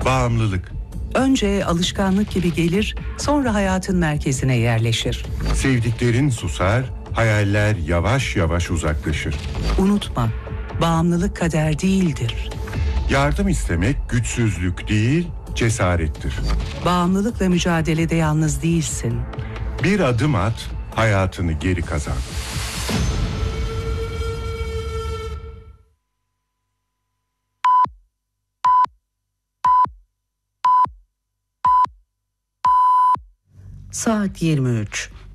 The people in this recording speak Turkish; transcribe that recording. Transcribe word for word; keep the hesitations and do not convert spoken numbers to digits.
Bağımlılık. Önce alışkanlık gibi gelir, sonra hayatın merkezine yerleşir. Sevdiklerin susar, hayaller yavaş yavaş uzaklaşır. Unutma, bağımlılık kader değildir. Yardım istemek güçsüzlük değil, cesarettir. Bağımlılıkla mücadelede yalnız değilsin. Bir adım at, hayatını geri kazan. Saat yirmi üç.